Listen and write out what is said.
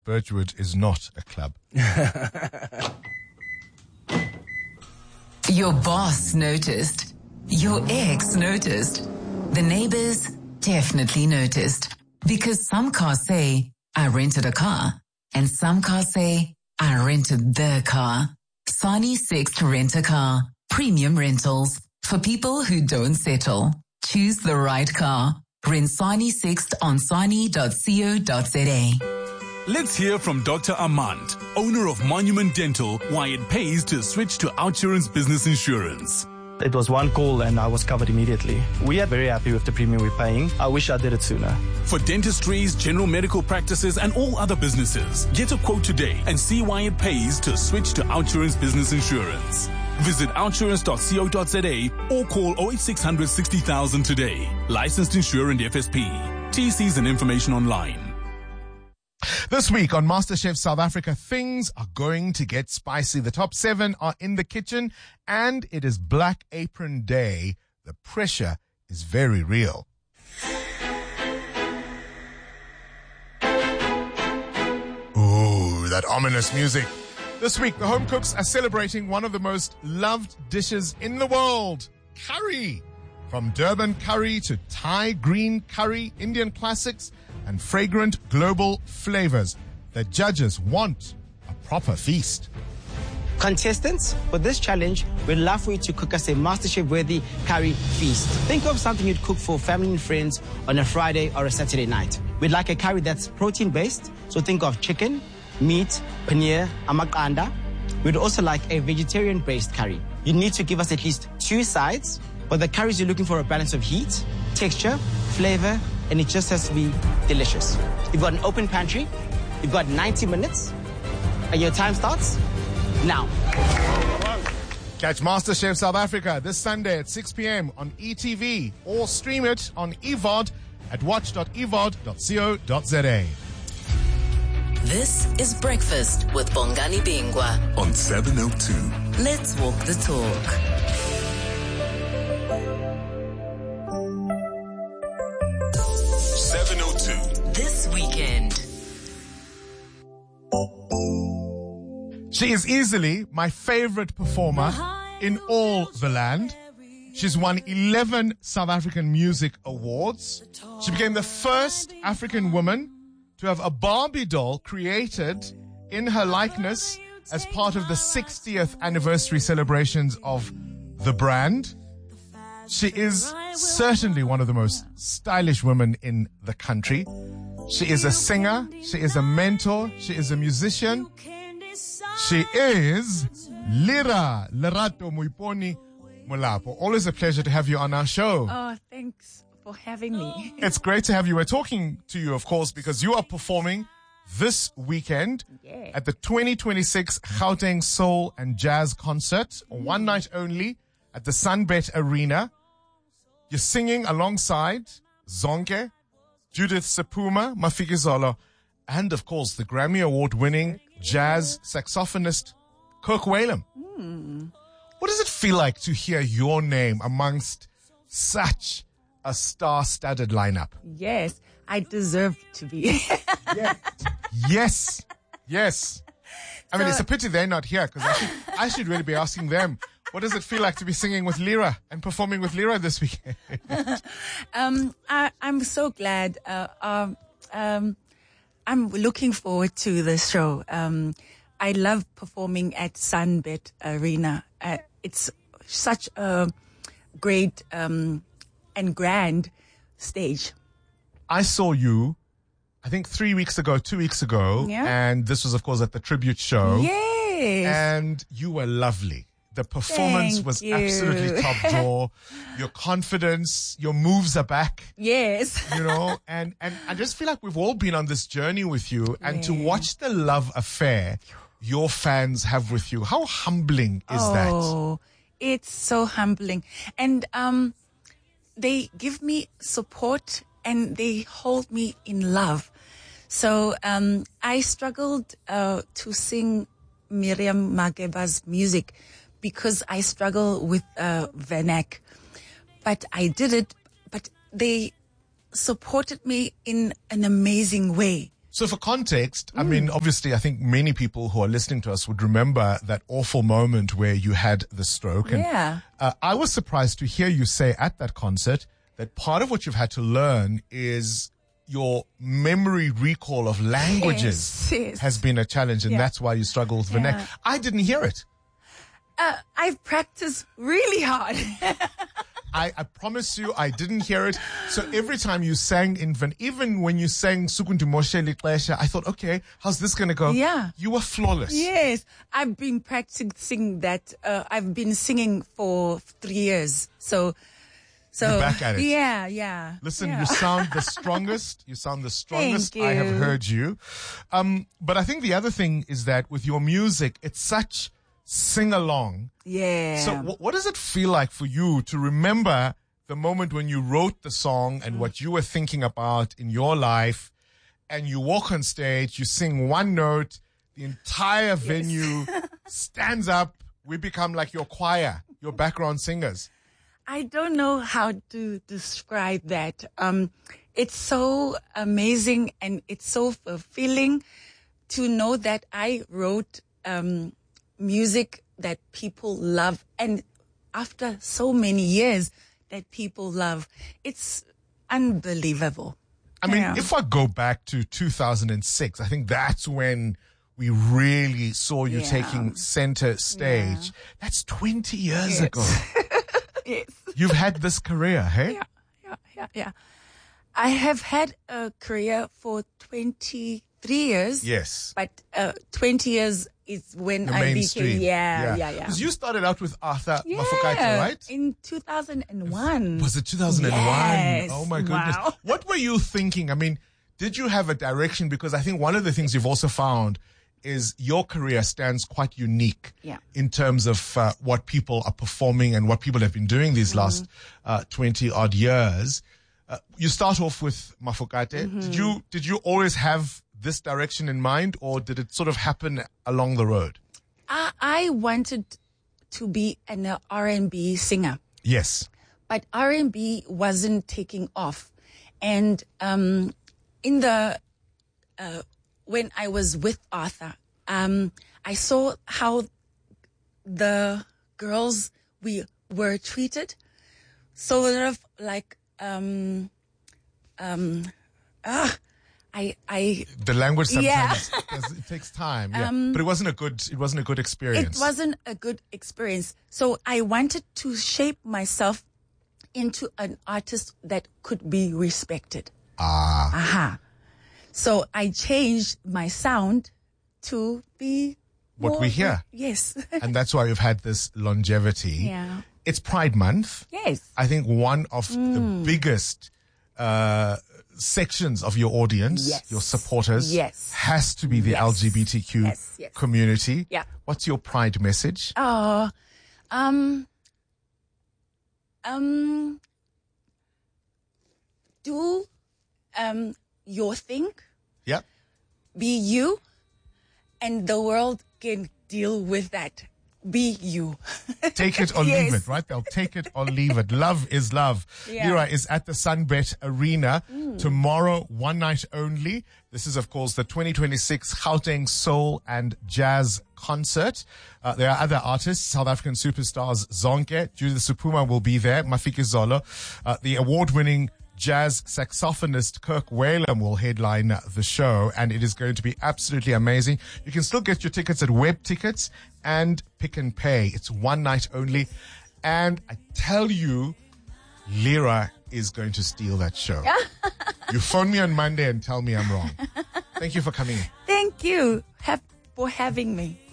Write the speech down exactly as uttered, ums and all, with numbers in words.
Birchwood is not a club. Your boss noticed. Your ex noticed. The neighbors definitely noticed. Because some cars say, I rented a car. And some cars say, I rented the car. Sani Sixt Rent a Car. Premium rentals. For people who don't settle. Choose the right car. Rent Sani Sixt on sani dot co dot za. Let's hear from Doctor Armand, owner of Monument Dental, why it pays to switch to Outsurance Business Insurance. It was one call and I was covered immediately. We are very happy with the premium we're paying. I wish I did it sooner. For dentistries, general medical practices and all other businesses, get a quote today and see why it pays to switch to Outsurance Business Insurance. Visit outsurance dot co dot za or call oh eight six hundred sixty thousand today. Licensed insurer and F S P. T Cs and information online. This week on MasterChef South Africa, things are going to get spicy. The top seven are in the kitchen and it is Black Apron Day. The pressure is very real. Ooh, that ominous music. This week, the home cooks are celebrating one of the most loved dishes in the world, curry. From Durban curry to Thai green curry, Indian classics, and fragrant global flavors. The judges want a proper feast. Contestants, for this challenge, we'd love for you to cook us a MasterChef-worthy curry feast. Think of something you'd cook for family and friends on a Friday or a Saturday night. We'd like a curry that's protein-based, so think of chicken, meat, paneer, amakanda. We'd also like a vegetarian-based curry. You need to give us at least two sides, but the curries you're looking for a balance of heat, texture, flavor, and it just has to be delicious. You've got an open pantry, you've got ninety minutes, and your time starts now. Catch MasterChef South Africa this Sunday at six p.m. on E T V or stream it on E V O D at watch dot e v o d dot co dot za. This is Breakfast with Bongani Bingwa on seven oh two. Let's walk the talk. seven oh two. This weekend. She is easily my favorite performer in all the land. She's won eleven South African Music Awards. She became the first African woman to have a Barbie doll created in her likeness as part of the sixtieth anniversary celebrations of the brand. She is certainly one of the most stylish women in the country. She is a singer. She is a mentor. She is a musician. She is Lira Lerato Muiponi Molapo. Always a pleasure to have you on our show. Oh, thanks for having me. It's great to have you. We're talking to you, of course, because you are performing this weekend yeah. at the twenty twenty-six Gauteng Soul and Jazz Concert, mm. one night only at the Sunbet Arena. You're singing alongside Zonke, Judith Sepuma, Mafikizolo, and of course the Grammy Award winning jazz saxophonist Kirk Whalum. Mm. What does it feel like to hear your name amongst such a star-studded lineup? Yes, I deserve to be. yeah. Yes, yes. I mean, So- it's a pity they're not here because I should, I should really be asking them, what does it feel like to be singing with Lira and performing with Lira this weekend? um, I, I'm so glad. Uh, um, um, I'm looking forward to the show. Um, I love performing at Sunbet Arena. Uh, it's such a great um, and grand stage. I saw you, I think three weeks ago, two weeks ago, Yeah. and this was, of course, at the tribute show. Yes. And you were lovely. The performance Thank was you. absolutely top draw. Your confidence, your moves are back, yes. you know, and, and I just feel like we've all been on this journey with you, and to watch the love affair your fans have with you. How humbling is that? Oh, it's so humbling. And um, they give me support and they hold me in love. So um, I struggled uh, to sing Miriam Makeba's music because I struggle with uh, vernac. But I did it, but they supported me in an amazing way. So for context, I mean, obviously, I think many people who are listening to us would remember that awful moment where you had the stroke. And, Yeah. uh, I was surprised to hear you say at that concert that part of what you've had to learn is your memory recall of languages Yes, yes. has been a challenge, and Yeah. that's why you struggle with the neck. Yeah. I didn't hear it. Uh, I've practiced really hard. I, I promise you, I didn't hear it. So every time you sang Infant, even when you sang Sukuntu Moshe Liklesha, I thought, okay, how's this going to go? Yeah. You were flawless. Yes, I've been practicing that. Uh, I've been singing for three years. So, so You're back at it. Yeah, yeah. Listen, yeah. you sound the strongest. You sound the strongest Thank I have you. heard you. Um, but I think the other thing is that with your music, it's such sing along. Yeah. So wh- what does it feel like for you to remember the moment when you wrote the song and what you were thinking about in your life, and you walk on stage, you sing one note, the entire venue stands up, we become like your choir, your background singers. I don't know how to describe that. Um, it's so amazing and it's so fulfilling to know that I wrote um, music that people love, and after so many years that people love. It's unbelievable. I mean, Yeah. if I go back to two thousand six, I think that's when we really saw you Yeah. taking center stage. That's twenty years Yes. ago. Yes. You've had this career, hey? Yeah, yeah, yeah, yeah. I have had a career for twenty-three years. Yes. But uh, twenty years is when The I mainstream. became, yeah, yeah, yeah. Because you started out with Arthur yeah, Mafokate, right? in two thousand one. Was it two thousand one? Yes. Oh my goodness. Wow. What were you thinking? I mean, did you have a direction? Because I think one of the things you've also found is your career stands quite unique Yeah. in terms of uh, what people are performing and what people have been doing these last uh, twenty odd years. Uh, you start off with Mafokate. Mm-hmm. Did you did you always have this direction in mind, or did it sort of happen along the road? I, I wanted to be an uh, R and B singer, Yes. but R and B wasn't taking off. And um, in the uh, when I was with Arthur, um, I saw how the girls we were treated, sort of like um, um, ah, I I. The language Yeah. sometimes does- it takes time, yeah. but it wasn't a good it wasn't a good experience. It wasn't a good experience. So I wanted to shape myself into an artist that could be respected. Ah. Aha. So I changed my sound to be What more- we hear. Yes. And that's why you've had this longevity. Yeah. It's Pride Month. Yes. I think one of the biggest uh, sections of your audience, Yes. your supporters, Yes. has to be the Yes. L G B T Q Yes, yes. community. Yeah. What's your Pride message? Oh, um, um, do um your thing, Yeah. be you, and the world can deal with that. Be you. Take it or leave Yes. it, right? They'll take it or leave it. Love is love. Yeah. Lira is at the Sunbet Arena tomorrow, one night only. This is, of course, the twenty twenty-six Gauteng Soul and Jazz Concert. Uh, there are other artists, South African superstars Zonke, Judith Supuma will be there, Mafiki Zolo, uh, the award-winning jazz saxophonist Kirk Whalum will headline the show, and it is going to be absolutely amazing. You can still get your tickets at Web Tickets and Pick and Pay. It's one night only. And I tell you, Lira is going to steal that show. You phone me on Monday and tell me I'm wrong. Thank you for coming in. Thank you have, for having me.